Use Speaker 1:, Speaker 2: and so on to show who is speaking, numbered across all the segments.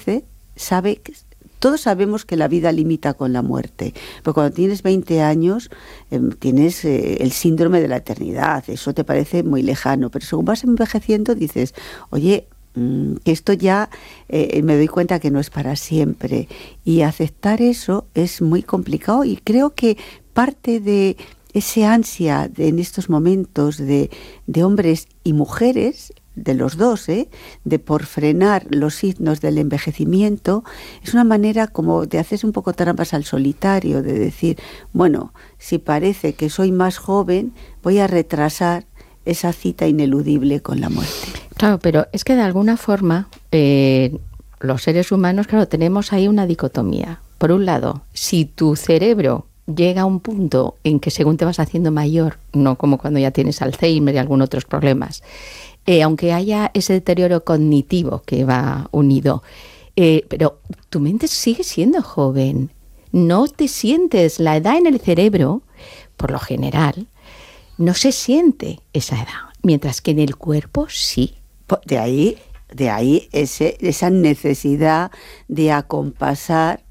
Speaker 1: envejece sabe que todos sabemos que la vida limita con la muerte, pero cuando tienes 20 años tienes el síndrome de la eternidad, eso te parece muy lejano, pero según vas envejeciendo dices, oye, que esto ya me doy cuenta que no es para siempre, y aceptar eso es muy complicado, y creo que parte de ese ansia en estos momentos de hombres y mujeres, de los dos, de por frenar los signos del envejecimiento, es una manera como de hacerse un poco trampas al solitario, de decir, bueno, si parece que soy más joven, voy a retrasar esa cita ineludible con la muerte.
Speaker 2: Claro, pero es que de alguna forma los seres humanos, claro, tenemos ahí una dicotomía. Por un lado, si tu cerebro llega a un punto en que según te vas haciendo mayor, no como cuando ya tienes Alzheimer y algunos otros problemas, aunque haya ese deterioro cognitivo que va unido, pero tu mente sigue siendo joven, no te sientes la edad en el cerebro, por lo general, no se siente esa edad, mientras que en el cuerpo sí.
Speaker 1: De ahí esa necesidad de acompasar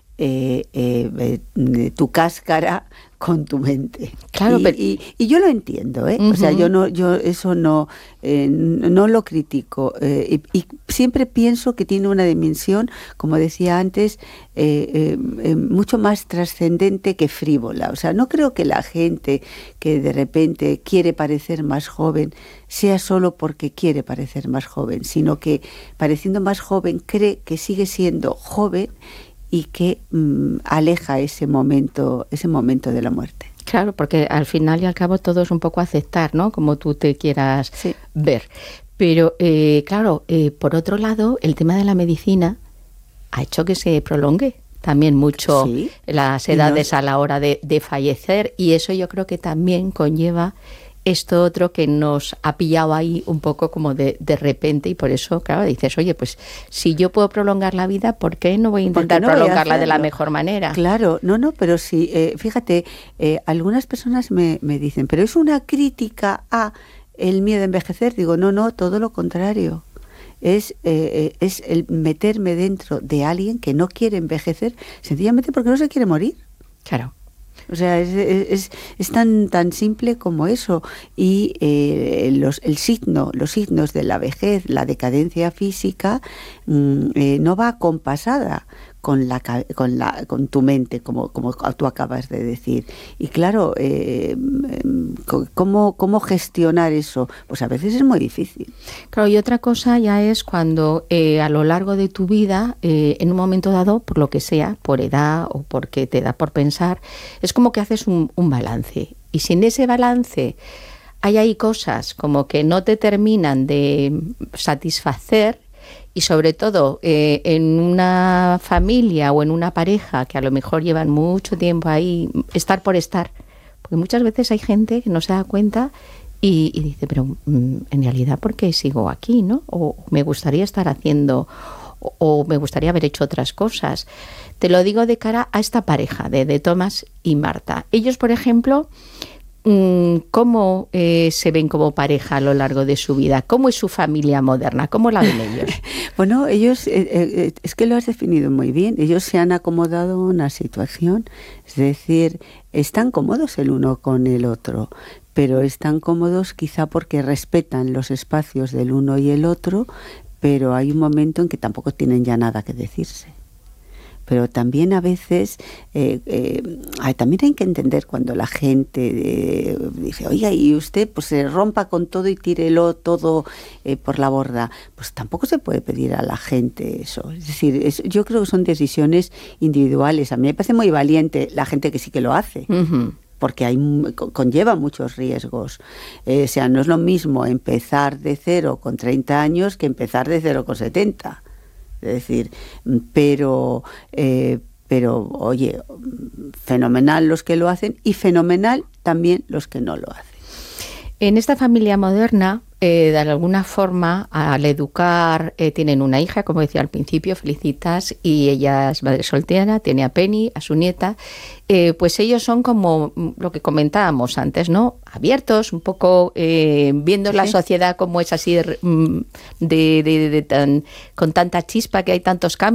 Speaker 1: tu cáscara con tu mente.
Speaker 2: Claro,
Speaker 1: y yo lo entiendo, Uh-huh. O sea, yo eso no lo critico, y siempre pienso que tiene una dimensión, como decía antes, mucho más trascendente que frívola. O sea, no creo que la gente que de repente quiere parecer más joven sea solo porque quiere parecer más joven, sino que pareciendo más joven cree que sigue siendo joven y que aleja ese momento de la muerte.
Speaker 2: Claro, porque al final y al cabo todo es un poco aceptar, ¿no? Como tú te quieras ver. Pero, claro, por otro lado, el tema de la medicina ha hecho que se prolongue también mucho las edades a la hora de fallecer, y eso yo creo que también conlleva esto otro que nos ha pillado ahí un poco como de repente, y por eso, claro, dices, oye, pues si yo puedo prolongar la vida, ¿por qué no voy a intentar prolongarla de la mejor manera?
Speaker 1: Claro, pero sí, fíjate, algunas personas me dicen, pero es una crítica a el miedo a envejecer. Digo, no, todo lo contrario. Es el meterme dentro de alguien que no quiere envejecer sencillamente porque no se quiere morir.
Speaker 2: Claro.
Speaker 1: O sea, es tan simple como eso. Y los signos de la vejez, la decadencia física, no va acompasada con tu mente, como tú acabas de decir. Y claro, ¿cómo gestionar eso? Pues a veces es muy difícil.
Speaker 2: Claro, y otra cosa ya es cuando a lo largo de tu vida, en un momento dado, por lo que sea, por edad o porque te da por pensar, es como que haces un balance. Y si en ese balance hay ahí cosas como que no te terminan de satisfacer, y sobre todo en una familia o en una pareja que a lo mejor llevan mucho tiempo ahí, estar por estar, porque muchas veces hay gente que no se da cuenta y dice, pero en realidad, ¿por qué sigo aquí, no? O me gustaría estar haciendo, o me gustaría haber hecho otras cosas. Te lo digo de cara a esta pareja de Tomás y Marta. Ellos, por ejemplo, ¿cómo se ven como pareja a lo largo de su vida? ¿Cómo es su familia moderna? ¿Cómo la ven ellos?
Speaker 1: Bueno, ellos, es que lo has definido muy bien. Ellos se han acomodado a una situación, es decir, están cómodos el uno con el otro, pero están cómodos quizá porque respetan los espacios del uno y el otro, pero hay un momento en que tampoco tienen ya nada que decirse. Pero también a veces, también hay que entender cuando la gente dice, oiga, y usted pues se rompa con todo y tírelo todo por la borda. Pues tampoco se puede pedir a la gente eso. Es decir, yo creo que son decisiones individuales. A mí me parece muy valiente la gente que sí que lo hace. Uh-huh. Porque conlleva muchos riesgos. O sea, no es lo mismo empezar de cero con 30 años que empezar de cero con 70. Es decir, pero oye, fenomenal los que lo hacen y fenomenal también los que no lo hacen.
Speaker 2: En esta familia moderna, de alguna forma, al educar, tienen una hija, como decía al principio, Felicitas, y ella es madre soltera, tiene a Penny, a su nieta. Pues ellos son como lo que comentábamos antes, ¿no? Abiertos, un poco viendo la sociedad como es así con tanta chispa, que hay tantos cambios.